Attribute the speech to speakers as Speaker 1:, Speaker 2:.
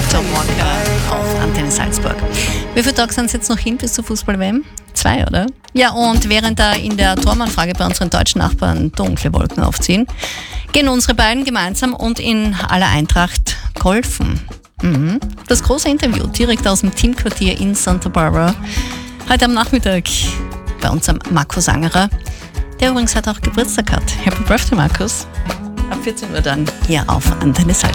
Speaker 1: Tom Walker auf Antenne Salzburg. Wie viele Tage sind es jetzt noch hin bis zur Fußball-WM? 2, oder? Ja, und während da in der Tormannfrage bei unseren deutschen Nachbarn dunkle Wolken aufziehen, gehen unsere beiden gemeinsam und in aller Eintracht golfen. Das große Interview direkt aus dem Teamquartier in Santa Barbara. Heute am Nachmittag bei unserem Markus Angerer, der übrigens heute auch Geburtstag hat. Happy Birthday, Markus. Ab 14 Uhr dann hier auf Antenne Salzburg.